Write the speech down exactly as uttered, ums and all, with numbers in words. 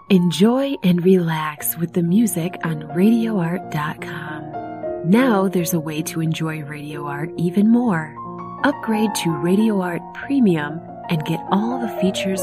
Enjoy and relax with the music on radio art dot com. Now there's a way to enjoy Radio Art even more. Upgrade to Radio Art Premium and get all the features